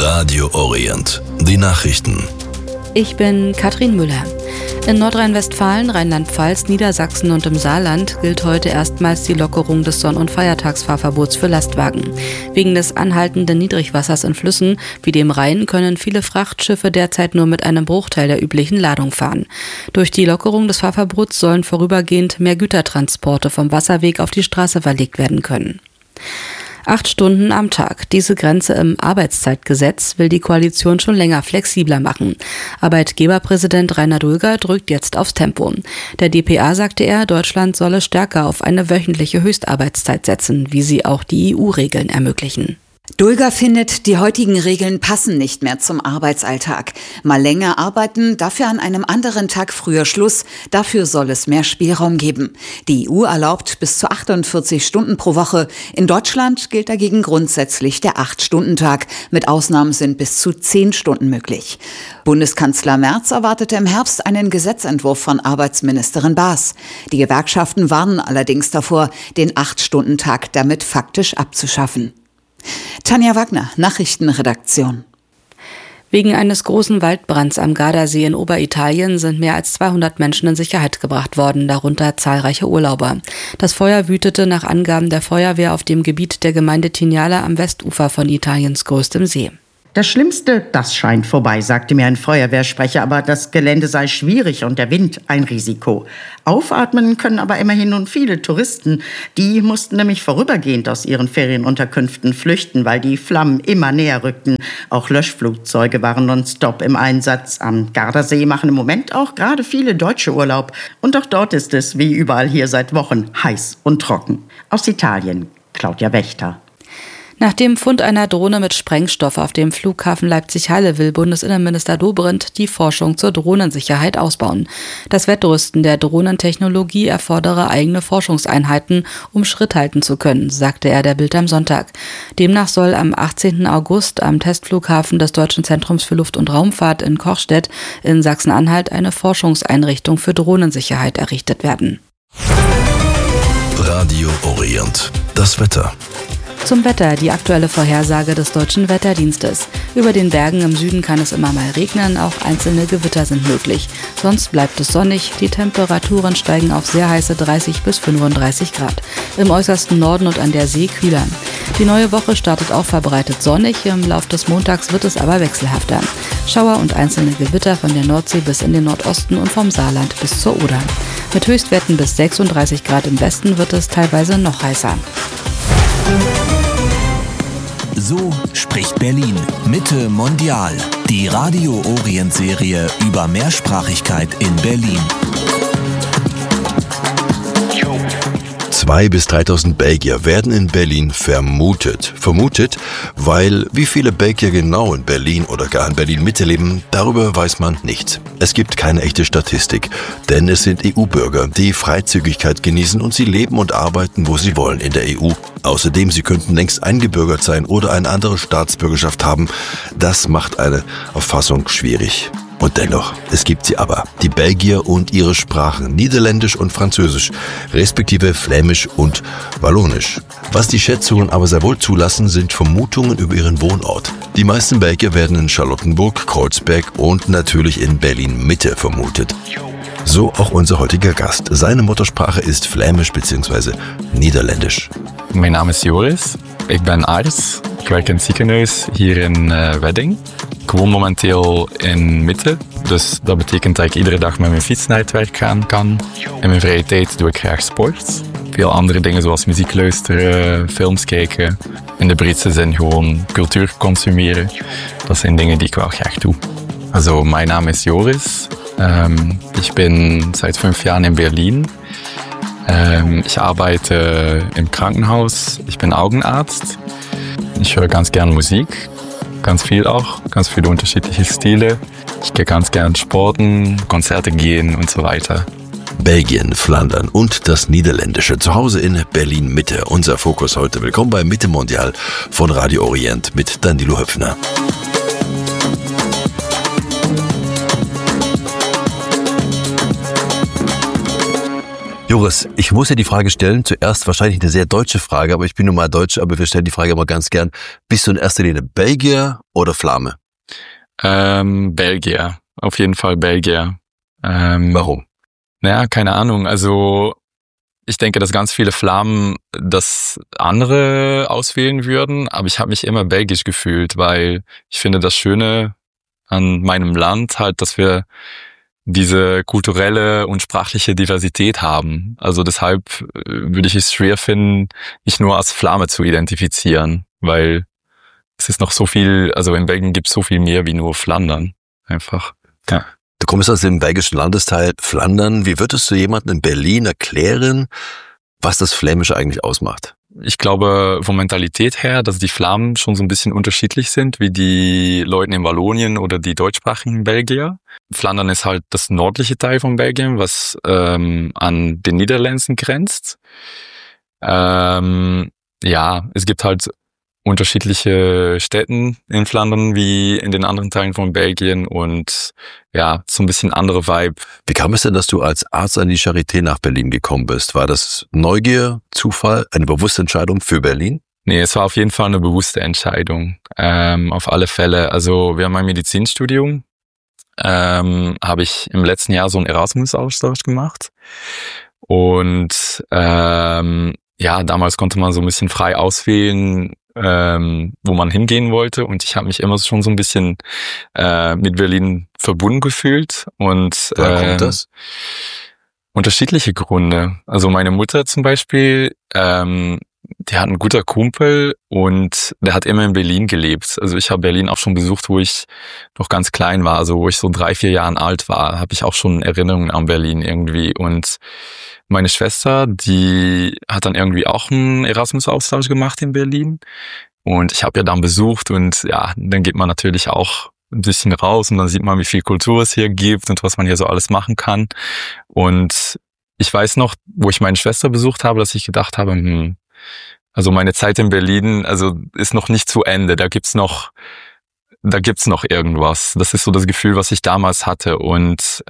Radio Orient. Die Nachrichten. Ich bin Katrin Müller. In Nordrhein-Westfalen, Rheinland-Pfalz, Niedersachsen und im Saarland gilt heute erstmals die Lockerung des Sonn- und Feiertagsfahrverbots für Lastwagen. Wegen des anhaltenden Niedrigwassers in Flüssen wie dem Rhein können viele Frachtschiffe derzeit nur mit einem Bruchteil der üblichen Ladung fahren. Durch die Lockerung des Fahrverbots sollen vorübergehend mehr Gütertransporte vom Wasserweg auf die Straße verlegt werden können. 8 Stunden am Tag. Diese Grenze im Arbeitszeitgesetz will die Koalition schon länger flexibler machen. Arbeitgeberpräsident Rainer Dulger drückt jetzt aufs Tempo. Der dpa sagte er, Deutschland solle stärker auf eine wöchentliche Höchstarbeitszeit setzen, wie sie auch die EU-Regeln ermöglichen. Dulger findet, die heutigen Regeln passen nicht mehr zum Arbeitsalltag. Mal länger arbeiten, dafür an einem anderen Tag früher Schluss. Dafür soll es mehr Spielraum geben. Die EU erlaubt bis zu 48 Stunden pro Woche. In Deutschland gilt dagegen grundsätzlich der 8-Stunden-Tag. Mit Ausnahmen sind bis zu 10 Stunden möglich. Bundeskanzler Merz erwartete im Herbst einen Gesetzentwurf von Arbeitsministerin Baas. Die Gewerkschaften warnen allerdings davor, den 8-Stunden-Tag damit faktisch abzuschaffen. Tanja Wagner, Nachrichtenredaktion. Wegen eines großen Waldbrands am Gardasee in Oberitalien sind mehr als 200 Menschen in Sicherheit gebracht worden, darunter zahlreiche Urlauber. Das Feuer wütete nach Angaben der Feuerwehr auf dem Gebiet der Gemeinde Tignala am Westufer von Italiens größtem See. Das Schlimmste, das scheint vorbei, sagte mir ein Feuerwehrsprecher, aber das Gelände sei schwierig und der Wind ein Risiko. Aufatmen können aber immerhin nun viele Touristen. Die mussten nämlich vorübergehend aus ihren Ferienunterkünften flüchten, weil die Flammen immer näher rückten. Auch Löschflugzeuge waren nonstop im Einsatz. Am Gardasee machen im Moment auch gerade viele Deutsche Urlaub. Und auch dort ist es, wie überall hier seit Wochen, heiß und trocken. Aus Italien, Claudia Wächter. Nach dem Fund einer Drohne mit Sprengstoff auf dem Flughafen Leipzig-Halle will Bundesinnenminister Dobrindt die Forschung zur Drohnensicherheit ausbauen. Das Wettrüsten der Drohnentechnologie erfordere eigene Forschungseinheiten, um Schritt halten zu können, sagte er der Bild am Sonntag. Demnach soll am 18. August am Testflughafen des Deutschen Zentrums für Luft- und Raumfahrt in Kochstedt in Sachsen-Anhalt eine Forschungseinrichtung für Drohnensicherheit errichtet werden. Radio Orient. Das Wetter. Zum Wetter, die aktuelle Vorhersage des Deutschen Wetterdienstes. Über den Bergen im Süden kann es immer mal regnen, auch einzelne Gewitter sind möglich. Sonst bleibt es sonnig, die Temperaturen steigen auf sehr heiße 30 bis 35 Grad. Im äußersten Norden und an der See kühler. Die neue Woche startet auch verbreitet sonnig, im Lauf des Montags wird es aber wechselhafter. Schauer und einzelne Gewitter von der Nordsee bis in den Nordosten und vom Saarland bis zur Oder. Mit Höchstwerten bis 36 Grad im Westen wird es teilweise noch heißer. So spricht Berlin. Mitte mondial. Die Radio Orient Serie über Mehrsprachigkeit in Berlin. 2.000 bis 3.000 Belgier werden in Berlin vermutet. Vermutet, weil wie viele Belgier genau in Berlin oder gar in Berlin-Mitte leben, darüber weiß man nichts. Es gibt keine echte Statistik, denn es sind EU-Bürger, die Freizügigkeit genießen und sie leben und arbeiten, wo sie wollen in der EU. Außerdem, sie könnten längst eingebürgert sein oder eine andere Staatsbürgerschaft haben. Das macht eine Erfassung schwierig. Und dennoch, es gibt sie aber, die Belgier und ihre Sprachen, Niederländisch und Französisch, respektive Flämisch und Wallonisch. Was die Schätzungen aber sehr wohl zulassen, sind Vermutungen über ihren Wohnort. Die meisten Belgier werden in Charlottenburg, Kreuzberg und natürlich in Berlin-Mitte vermutet. So auch unser heutiger Gast. Seine Muttersprache ist Flämisch bzw. Niederländisch. Mijn naam is Joris. Ik ben arts. Ik werk in het ziekenhuis hier in Wedding. Ik woon momenteel in Mitte, dus dat betekent dat ik iedere dag met mijn fiets naar het werk gaan kan. In mijn vrije tijd doe ik graag sport. Veel andere dingen zoals muziek luisteren, films kijken. In de breedste zin gewoon cultuur consumeren. Dat zijn dingen die ik wel graag doe. Also, mein Name ist Joris. Ich bin seit 5 Jahren in Berlin. Ich arbeite im Krankenhaus. Ich bin Augenarzt. Ich höre ganz gern Musik. Ganz viel auch. Ganz viele unterschiedliche Stile. Ich gehe ganz gern sporten, Konzerte gehen und so weiter. Belgien, Flandern und das Niederländische. Zu Hause in Berlin-Mitte. Unser Fokus heute. Willkommen bei Mitte Mondial von Radio Orient mit Danilo Höpfner. Joris, ich muss dir die Frage stellen, zuerst wahrscheinlich eine sehr deutsche Frage, aber ich bin nun mal Deutsch, aber wir stellen die Frage immer ganz gern. Bist du in erster Linie Belgier oder Flame? Belgier. Auf jeden Fall Belgier. Warum? Naja, keine Ahnung. Also ich denke, dass ganz viele Flamen das andere auswählen würden, aber ich habe mich immer belgisch gefühlt, weil ich finde das Schöne an meinem Land halt, dass wir diese kulturelle und sprachliche Diversität haben. Also deshalb würde ich es schwer finden, mich nur als Flame zu identifizieren, weil es ist noch so viel, also in Belgien gibt es so viel mehr wie nur Flandern. Einfach, ja. Du kommst aus dem belgischen Landesteil Flandern. Wie würdest du jemandem in Berlin erklären, was das Flämische eigentlich ausmacht? Ich glaube, von Mentalität her, dass die Flamen schon so ein bisschen unterschiedlich sind, wie die Leute in Wallonien oder die deutschsprachigen Belgier. Flandern ist halt das nördliche Teil von Belgien, was an den Niederlanden grenzt. Ja, es gibt halt unterschiedliche Städten in Flandern wie in den anderen Teilen von Belgien und ja, so ein bisschen andere Vibe. Wie kam es denn, dass du als Arzt an die Charité nach Berlin gekommen bist? War das Neugier, Zufall, eine bewusste Entscheidung für Berlin? Nee, es war auf jeden Fall eine bewusste Entscheidung. Auf alle Fälle. Also während meinem Medizinstudium habe ich im letzten Jahr so einen Erasmus-Austausch gemacht. Und ja, damals konnte man so ein bisschen frei auswählen, wo man hingehen wollte. Und ich habe mich immer schon so ein bisschen mit Berlin verbunden gefühlt. Und Woher kommt das? Unterschiedliche Gründe. Also meine Mutter zum Beispiel, die hat einen guten Kumpel und der hat immer in Berlin gelebt. Also ich habe Berlin auch schon besucht, wo ich noch ganz klein war, also wo ich so 3-4 Jahren alt war, habe ich auch schon Erinnerungen an Berlin irgendwie. Und meine Schwester, die hat dann irgendwie auch einen Erasmus-Austausch gemacht in Berlin. Und ich habe ja dann besucht und ja, dann geht man natürlich auch ein bisschen raus und dann sieht man, wie viel Kultur es hier gibt und was man hier so alles machen kann. Und ich weiß noch, wo ich meine Schwester besucht habe, dass ich gedacht habe, also meine Zeit in Berlin, also ist noch nicht zu Ende. Da gibt's noch irgendwas. Das ist so das Gefühl, was ich damals hatte. Und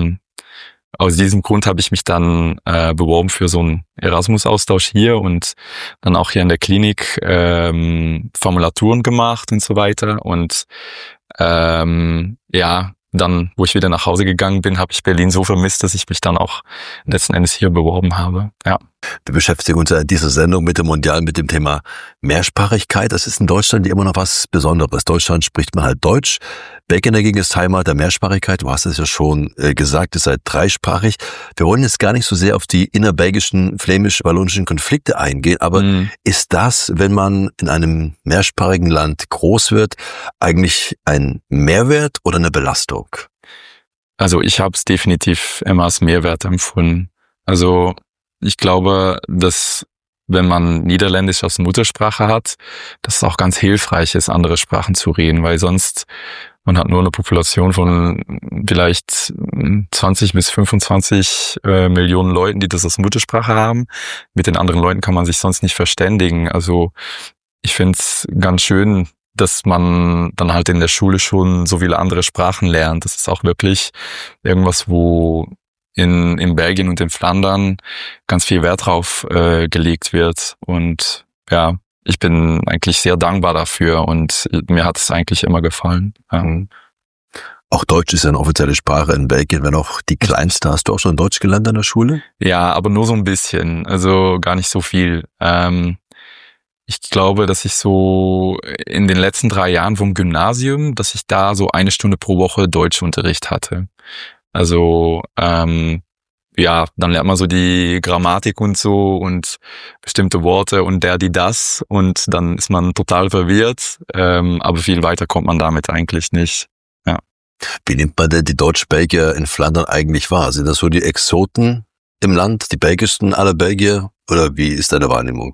aus diesem Grund habe ich mich dann beworben für so einen Erasmus-Austausch hier und dann auch hier in der Klinik Formulaturen gemacht und so weiter. Und ja, dann, wo ich wieder nach Hause gegangen bin, habe ich Berlin so vermisst, dass ich mich dann auch letzten Endes hier beworben habe. Ja. Wir beschäftigen uns in dieser Sendung mit dem Mondial mit dem Thema Mehrsprachigkeit. Das ist in Deutschland immer noch was Besonderes. Deutschland spricht man halt Deutsch. Belgien dagegen ist Heimat der Mehrsprachigkeit. Du hast es ja schon gesagt, ihr seid dreisprachig. Wir wollen jetzt gar nicht so sehr auf die innerbelgischen, flämisch-wallonischen Konflikte eingehen, aber ist das, wenn man in einem mehrsprachigen Land groß wird, eigentlich ein Mehrwert oder eine Belastung? Also ich habe es definitiv immer als Mehrwert empfunden. Also ich glaube, dass wenn man Niederländisch als Muttersprache hat, dass es auch ganz hilfreich ist, andere Sprachen zu reden, weil sonst man hat nur eine Population von vielleicht 20 bis 25 Millionen Leuten, die das als Muttersprache haben. Mit den anderen Leuten kann man sich sonst nicht verständigen. Also ich finde es ganz schön, dass man dann halt in der Schule schon so viele andere Sprachen lernt. Das ist auch wirklich irgendwas, wo in Belgien und in Flandern ganz viel Wert drauf gelegt wird. Und ja, ich bin eigentlich sehr dankbar dafür und mir hat es eigentlich immer gefallen. Auch Deutsch ist ja eine offizielle Sprache in Belgien, wenn auch die kleinste. Hast du auch schon Deutsch gelernt in der Schule? Ja, aber nur so ein bisschen, also gar nicht so viel. Ich glaube, dass ich so in den letzten 3 Jahren vom Gymnasium, dass ich da so 1 Stunde pro Woche Deutschunterricht hatte. Also ja, dann lernt man so die Grammatik und so und bestimmte Worte und der, die, das und dann ist man total verwirrt, aber viel weiter kommt man damit eigentlich nicht. Ja. Wie nimmt man denn die Deutsch-Belgier in Flandern eigentlich wahr? Sind das so die Exoten im Land, die belgischsten aller Belgier oder wie ist deine Wahrnehmung?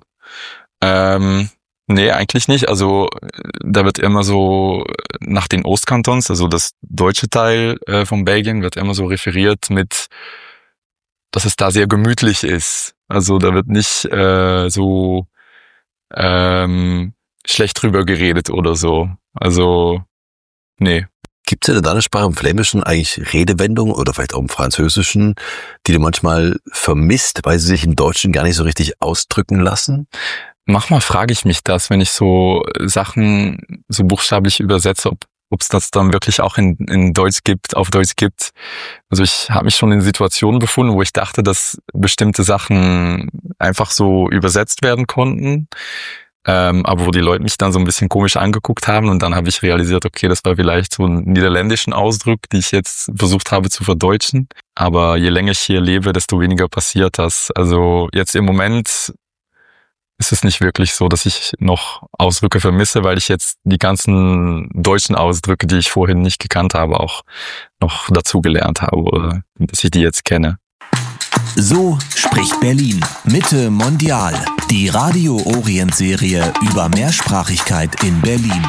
Nee, eigentlich nicht. Also da wird immer so nach den Ostkantons, also das deutsche Teil von Belgien wird immer so referiert mit, dass es da sehr gemütlich ist. Also da wird nicht so schlecht drüber geredet oder so. Also nee. Gibt es in deiner Sprache im Flämischen eigentlich Redewendungen oder vielleicht auch im Französischen, die du manchmal vermisst, weil sie sich im Deutschen gar nicht so richtig ausdrücken lassen? Manchmal frage ich mich das, wenn ich so Sachen so buchstäblich übersetze, ob es das dann wirklich auch in Deutsch gibt, auf Deutsch gibt. Also ich habe mich schon in Situationen befunden, wo ich dachte, dass bestimmte Sachen einfach so übersetzt werden konnten, aber wo die Leute mich dann so ein bisschen komisch angeguckt haben und dann habe ich realisiert, okay, das war vielleicht so ein niederländischen Ausdruck, die ich jetzt versucht habe zu verdeutschen. Aber je länger ich hier lebe, desto weniger passiert das. Also jetzt im Moment ist es nicht wirklich so, dass ich noch Ausdrücke vermisse, weil ich jetzt die ganzen deutschen Ausdrücke, die ich vorhin nicht gekannt habe, auch noch dazugelernt habe oder dass ich die jetzt kenne. So spricht Berlin. Mitte Mondial. Die Radio Orient-Serie über Mehrsprachigkeit in Berlin.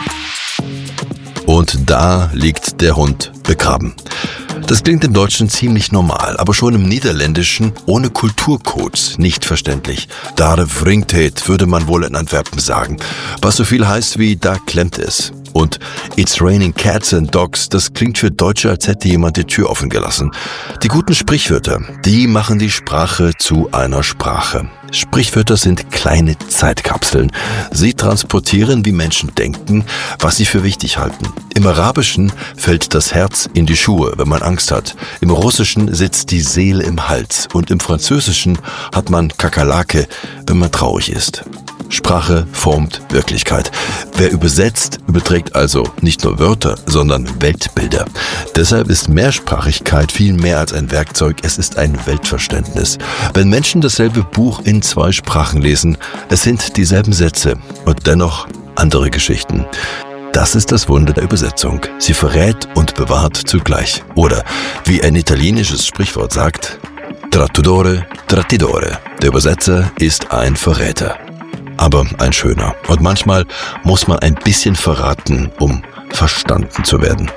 Und da liegt der Hund begraben. Das klingt im Deutschen ziemlich normal, aber schon im Niederländischen ohne Kulturcodes nicht verständlich. Daar wringt het, würde man wohl in Antwerpen sagen, was so viel heißt wie da klemmt es. Und It's raining cats and dogs, das klingt für Deutsche, als hätte jemand die Tür offen gelassen. Die guten Sprichwörter, die machen die Sprache zu einer Sprache. Sprichwörter sind kleine Zeitkapseln. Sie transportieren, wie Menschen denken, was sie für wichtig halten. Im Arabischen fällt das Herz in die Schuhe, wenn man Angst hat. Im Russischen sitzt die Seele im Hals. Und im Französischen hat man Kakerlake, wenn man traurig ist. Sprache formt Wirklichkeit. Wer übersetzt, überträgt also nicht nur Wörter, sondern Weltbilder. Deshalb ist Mehrsprachigkeit viel mehr als ein Werkzeug, es ist ein Weltverständnis. Wenn Menschen dasselbe Buch in 2 Sprachen lesen, es sind dieselben Sätze und dennoch andere Geschichten. Das ist das Wunder der Übersetzung. Sie verrät und bewahrt zugleich. Oder, wie ein italienisches Sprichwort sagt, trattore, trattidore. Der Übersetzer ist ein Verräter. Aber ein schöner. Und manchmal muss man ein bisschen verraten, um verstanden zu werden.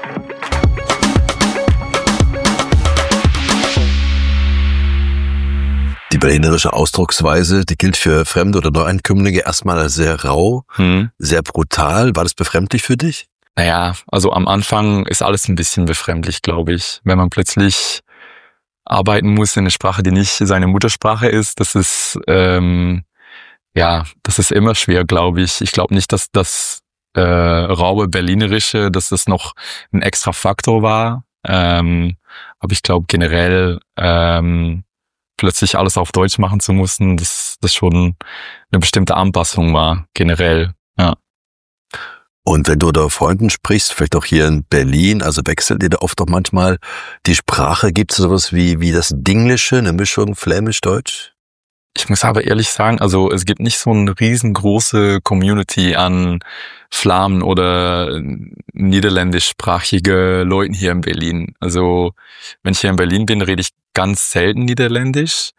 Die berlinerische Ausdrucksweise, die gilt für Fremde oder Neueinkömmlinge erstmal als sehr rau, sehr brutal. War das befremdlich für dich? Naja, also am Anfang ist alles ein bisschen befremdlich, glaube ich. Wenn man plötzlich arbeiten muss in einer Sprache, die nicht seine Muttersprache ist, das ist immer schwer, glaube ich. Ich glaube nicht, dass das raue Berlinerische, dass das noch ein extra Faktor war. Aber ich glaube generell plötzlich alles auf Deutsch machen zu müssen, dass das schon eine bestimmte Anpassung war, generell, ja. Und wenn du da Freunden sprichst, vielleicht auch hier in Berlin, also wechselt ihr da oft doch manchmal die Sprache? Gibt es sowas wie das Dinglische, eine Mischung Flämisch-Deutsch? Ich muss aber ehrlich sagen, also es gibt nicht so eine riesengroße Community an Flamen oder niederländischsprachige Leuten hier in Berlin. Also wenn ich hier in Berlin bin, rede ich ganz selten Niederländisch.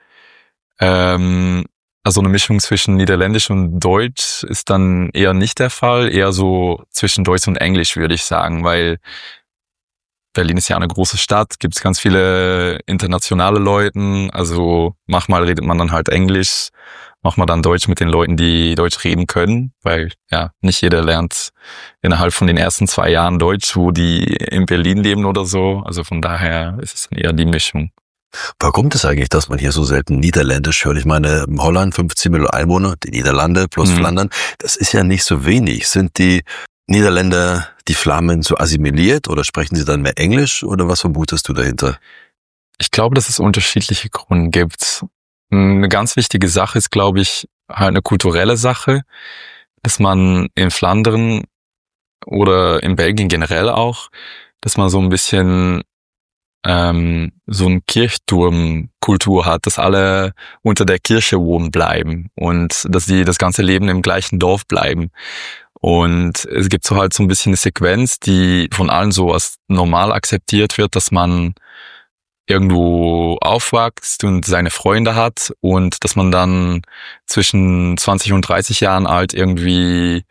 Also eine Mischung zwischen Niederländisch und Deutsch ist dann eher nicht der Fall. Eher so zwischen Deutsch und Englisch, würde ich sagen, weil Berlin ist ja eine große Stadt, gibt es ganz viele internationale Leute, also manchmal redet man dann halt Englisch, manchmal dann Deutsch mit den Leuten, die Deutsch reden können, weil ja nicht jeder lernt innerhalb von den ersten 2 Jahren Deutsch, wo die in Berlin leben oder so, also von daher ist es dann eher die Mischung. Warum kommt es eigentlich, dass man hier so selten Niederländisch hört? Ich meine, Holland 15 Millionen Einwohner, die Niederlande plus Flandern, das ist ja nicht so wenig. Sind die Niederländer, die Flamen so assimiliert oder sprechen sie dann mehr Englisch oder was vermutest du dahinter? Ich glaube, dass es unterschiedliche Gründe gibt. Eine ganz wichtige Sache ist, glaube ich, halt eine kulturelle Sache, dass man in Flandern oder in Belgien generell auch, dass man so ein bisschen so eine Kirchturmkultur hat, dass alle unter der Kirche wohnen bleiben und dass sie das ganze Leben im gleichen Dorf bleiben. Und es gibt so halt so ein bisschen eine Sequenz, die von allen so als normal akzeptiert wird, dass man irgendwo aufwächst und seine Freunde hat und dass man dann zwischen 20 und 30 Jahren alt irgendwie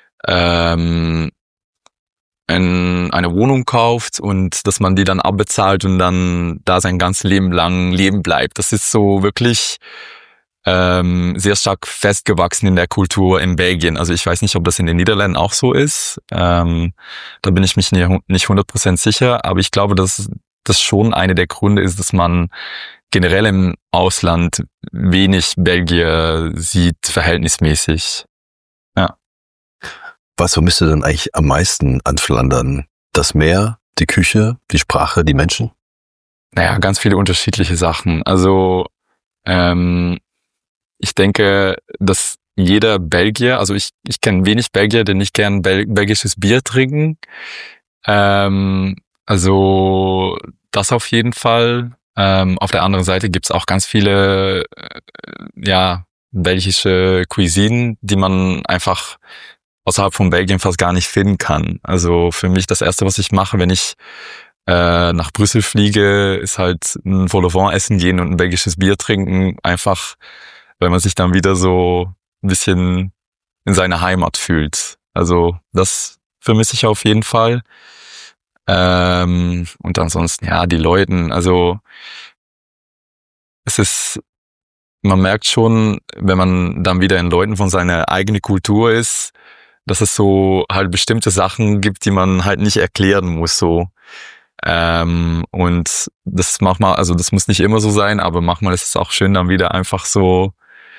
eine Wohnung kauft und dass man die dann abbezahlt und dann da sein ganzes Leben lang leben bleibt. Das ist so wirklich sehr stark festgewachsen in der Kultur in Belgien. Also ich weiß nicht, ob das in den Niederlanden auch so ist. Da bin ich mich nicht 100% sicher, aber ich glaube, dass das schon einer der Gründe ist, dass man generell im Ausland wenig Belgier sieht, verhältnismäßig. Ja. Was vermisst du denn eigentlich am meisten an Flandern? Das Meer, die Küche, die Sprache, die Menschen? Naja, ganz viele unterschiedliche Sachen. Also ich denke, dass jeder Belgier, also ich kenne wenig Belgier, die nicht gern belgisches Bier trinken. Also das auf jeden Fall. Auf der anderen Seite gibt's auch ganz viele belgische Cuisine, die man einfach außerhalb von Belgien fast gar nicht finden kann. Also für mich das Erste, was ich mache, wenn ich nach Brüssel fliege, ist halt ein Vol au Vent essen gehen und ein belgisches Bier trinken. Einfach, weil man sich dann wieder so ein bisschen in seiner Heimat fühlt. Also das vermisse ich auf jeden Fall. Und ansonsten, ja, die Leuten, also man merkt schon, wenn man dann wieder in Leuten von seiner eigenen Kultur ist, dass es so halt bestimmte Sachen gibt, die man halt nicht erklären muss, so. Und das manchmal, also das muss nicht immer so sein, aber manchmal ist es auch schön, dann wieder einfach so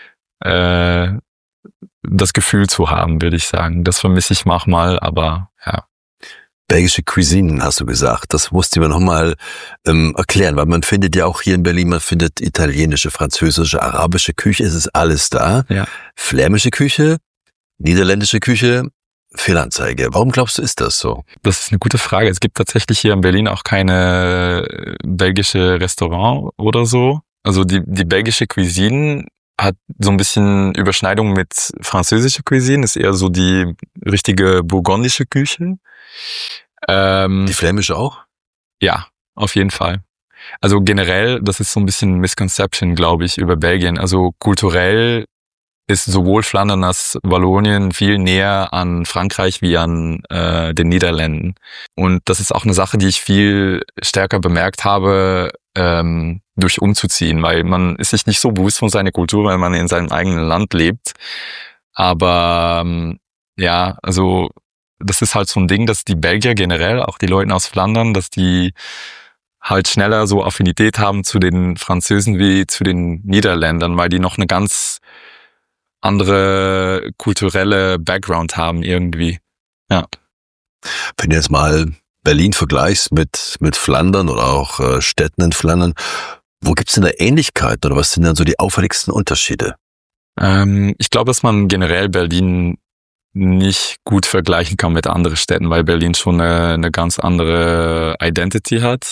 das Gefühl zu haben, würde ich sagen. Das vermisse ich manchmal, aber ja. Belgische Cuisine, hast du gesagt. Das musste man nochmal erklären, weil man findet ja auch hier in Berlin, man findet italienische, französische, arabische Küche, es ist alles da. Ja. Flämische Küche, niederländische Küche, Fehlanzeige. Warum glaubst du, ist das so? Das ist eine gute Frage. Es gibt tatsächlich hier in Berlin auch keine belgische Restaurant oder so. Also die belgische Cuisine hat so ein bisschen Überschneidung mit französischer Cuisine, ist eher so die richtige burgundische Küche. Die flämische auch? Ja, auf jeden Fall. Also generell, das ist so ein bisschen Misconception, glaube ich, über Belgien. Also kulturell ist sowohl Flandern als Wallonien viel näher an Frankreich wie an den Niederlanden. Und das ist auch eine Sache, die ich viel stärker bemerkt habe, durch umzuziehen, weil man ist sich nicht so bewusst von seiner Kultur, weil man in seinem eigenen Land lebt. Aber ja, also das ist halt so ein Ding, dass die Belgier generell, auch die Leute aus Flandern, dass die halt schneller so Affinität haben zu den Französen wie zu den Niederländern, weil die noch eine ganz andere kulturelle Background haben irgendwie. Ja. Wenn du jetzt mal Berlin vergleichst mit Flandern oder auch Städten in Flandern, wo gibt's denn da Ähnlichkeiten oder was sind dann so die auffälligsten Unterschiede? Ich glaube, dass man generell Berlin nicht gut vergleichen kann mit anderen Städten, weil Berlin schon eine ganz andere Identity hat.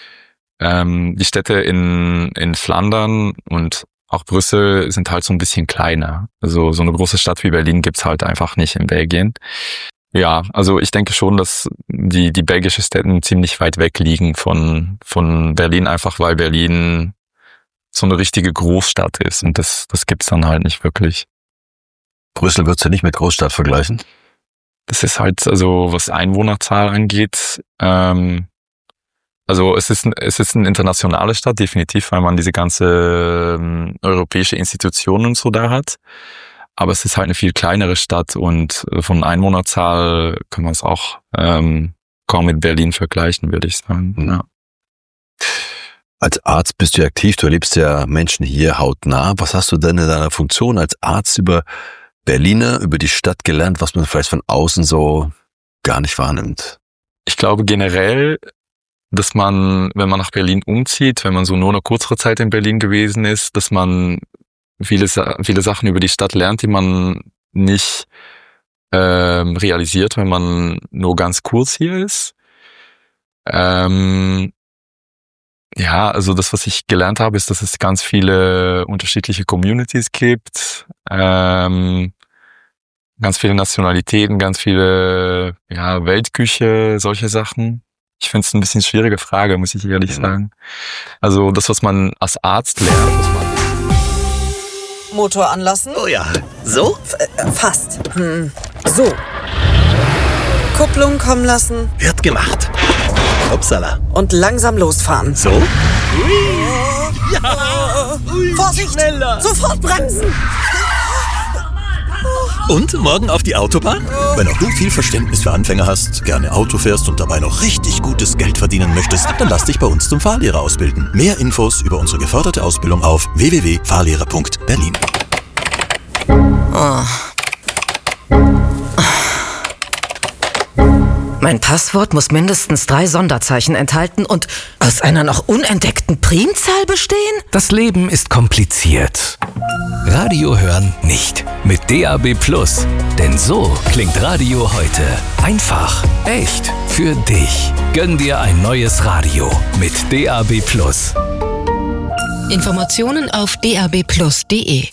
Die Städte in Flandern und auch Brüssel sind halt so ein bisschen kleiner. Also so eine große Stadt wie Berlin gibt's halt einfach nicht in Belgien. Ja, also ich denke schon, dass die belgische Städte ziemlich weit weg liegen von Berlin, einfach weil Berlin so eine richtige Großstadt ist und das gibt's dann halt nicht wirklich. Brüssel würdest du nicht mit Großstadt vergleichen? Das ist halt, also was Einwohnerzahl angeht, also es ist eine internationale Stadt, definitiv, weil man diese ganze europäische Institutionen und so da hat. Aber es ist halt eine viel kleinere Stadt und von Einwohnerzahl kann man es auch kaum mit Berlin vergleichen, würde ich sagen. Ja. Als Arzt bist du aktiv, du erlebst ja Menschen hier hautnah. Was hast du denn in deiner Funktion als Arzt über Berliner, über die Stadt gelernt, was man vielleicht von außen so gar nicht wahrnimmt? Ich glaube generell, dass man, wenn man nach Berlin umzieht, wenn man so nur eine kürzere Zeit in Berlin gewesen ist, dass man viele Sachen über die Stadt lernt, die man nicht realisiert, wenn man nur ganz kurz hier ist. Ja, also das, was ich gelernt habe, ist, dass es ganz viele unterschiedliche Communities gibt, ganz viele Nationalitäten, ganz viele Weltküche, solche Sachen. Ich finde es ein bisschen schwierige Frage, muss ich ehrlich sagen. Also das, was man als Arzt lernt, Motor anlassen. Oh ja, so? Fast. So. Kupplung kommen lassen. Wird gemacht. Upsala. Und langsam losfahren. So? Ja! Vorsicht! Schneller! Sofort bremsen! Und morgen auf die Autobahn? Wenn auch du viel Verständnis für Anfänger hast, gerne Auto fährst und dabei noch richtig gutes Geld verdienen möchtest, dann lass dich bei uns zum Fahrlehrer ausbilden. Mehr Infos über unsere geförderte Ausbildung auf www.fahrlehrer.berlin. Oh. Mein Passwort muss mindestens 3 Sonderzeichen enthalten und aus einer noch unentdeckten Primzahl bestehen? Das Leben ist kompliziert. Radio hören nicht. Mit DAB+. Denn so klingt Radio heute. Einfach, echt, für dich. Gönn dir ein neues Radio mit DAB+. Informationen auf dabplus.de.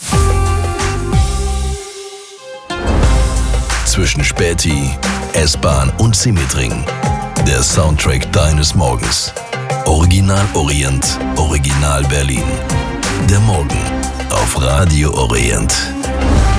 Zwischen Späti, S-Bahn und Symmetring. Der Soundtrack deines Morgens. Original Orient, Original Berlin. Der Morgen auf Radio Orient.